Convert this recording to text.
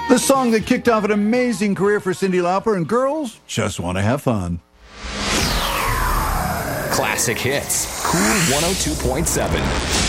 The song that kicked off an amazing career for Cyndi Lauper, and girls just want to have fun. Classic hits. Cool 102.7.